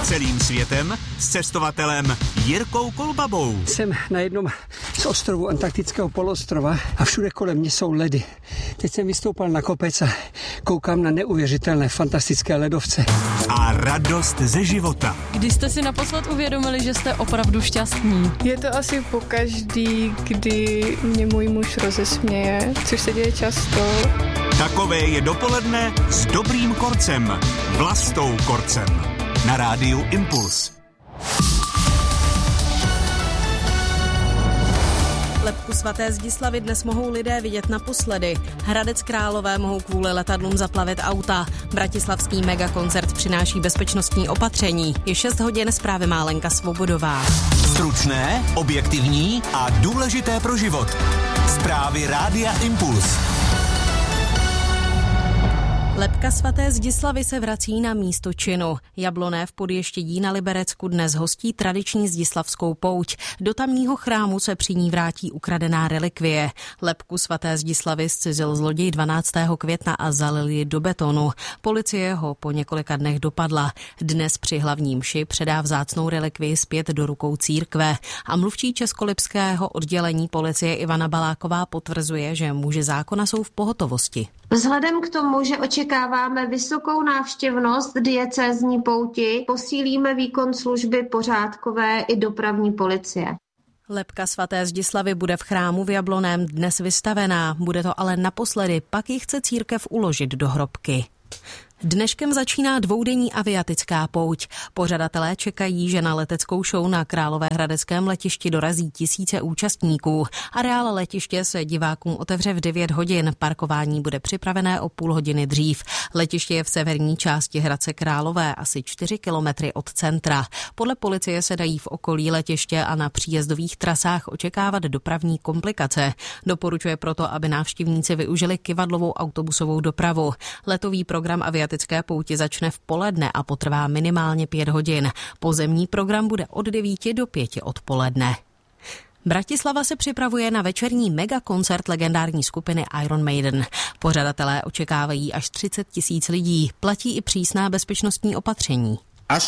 Celým světem s cestovatelem Jirkou Kolbabou. Jsem na jednom z ostrovů antarktického poloostrova a všude kolem mě jsou ledy. Teď jsem vystoupal na kopec a koukám na neuvěřitelné, fantastické ledovce. A radost ze života. Kdy jste si naposled uvědomili, že jste opravdu šťastní? Je to asi pokaždý, kdy mě můj muž rozesměje, což se děje často. Takové je dopoledne s Dobrým Korcem, Vlastou Korcem. Na rádiu Impuls. Lebku svaté Zdislavy dnes mohou lidé vidět naposledy. Hradec Králové mohou kvůli letadlům zaplavit auta. Bratislavský megakoncert přináší bezpečnostní opatření. Je 6 hodin, zprávy má Lenka Svobodová. Stručné, objektivní a důležité pro život. Zprávy rádia Impuls. Lebka svaté Zdislavy se vrací na místo činu. Jabloné v Podještědí na Liberecku dnes hostí tradiční zdislavskou pouť. Do tamního chrámu se při ní vrátí ukradená relikvie. Lebku svaté Zdislavy zcizil zloděj 12. května a zalil ji do betonu. Policie ho po několika dnech dopadla. Dnes při hlavní mši předá vzácnou relikvii zpět do rukou církve. A mluvčí českolipského oddělení policie Ivana Baláková potvrzuje, že muži zákona jsou v pohotovosti. Vzhledem k tomu, že očekáváme vysokou návštěvnost diecézní pouti, posílíme výkon služby pořádkové i dopravní policie. Lebka svaté Zdislavy bude v chrámu v Jabloném dnes vystavená. Bude to ale naposledy, pak ji chce církev uložit do hrobky. Dneškem začíná dvoudenní aviatická pouť. Pořadatelé čekají, že na leteckou show na Královéhradeckém letišti dorazí tisíce účastníků. Areál letiště se divákům otevře v 9 hodin. Parkování bude připravené o půl hodiny dřív. Letiště je v severní části Hradce Králové, asi 4 kilometry od centra. Podle policie se dají v okolí letiště a na příjezdových trasách očekávat dopravní komplikace. Doporučuje proto, aby návštěvníci využili kyvadlovou autobusovou dopravu. Letový program aviatické pouti začne v poledne a potrvá minimálně 5 hodin. Pozemní program bude od 9 do 5 odpoledne. Bratislava se připravuje na večerní megakoncert legendární skupiny Iron Maiden. Pořadatelé očekávají až 30 000 lidí. Platí i přísná bezpečnostní opatření. Až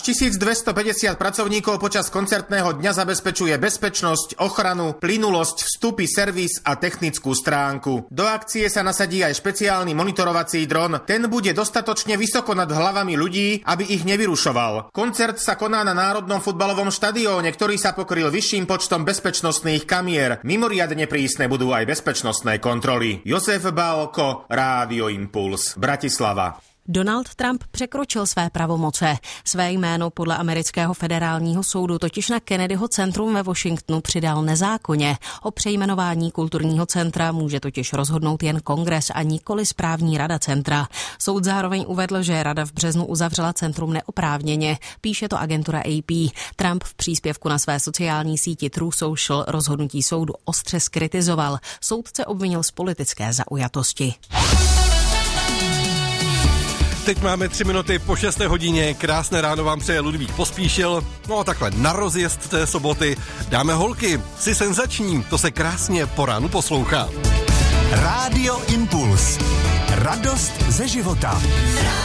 1250 pracovníkov počas koncertného dňa zabezpečuje bezpečnosť, ochranu, plynulosť, vstupy, servis a technickú stránku. Do akcie sa nasadí aj špeciálny monitorovací dron. Ten bude dostatočne vysoko nad hlavami ľudí, aby ich nevyrušoval. Koncert sa koná na Národnom futbalovom štadióne, ktorý sa pokryl vyšším počtom bezpečnostných kamier. Mimoriadne prísne budú aj bezpečnostné kontroly. Josef Bálko, Rádio Impuls, Bratislava. Donald Trump překročil své pravomoce. Své jméno podle amerického federálního soudu totiž na Kennedyho centrum ve Washingtonu přidal nezákonně. O přejmenování kulturního centra může totiž rozhodnout jen kongres a nikoli správní rada centra. Soud zároveň uvedl, že rada v březnu uzavřela centrum neoprávněně. Píše to agentura AP. Trump v příspěvku na své sociální síti True Social rozhodnutí soudu ostře zkritizoval. Soudce obvinil z politické zaujatosti. Teď máme 3 minuty po 6 hodině, krásné ráno vám přeje Ludvík Pospíšil. No a takhle na rozjezd té soboty dáme holky, si senzační, to se krásně po ránu poslouchá. Rádio Impuls. Radost ze života.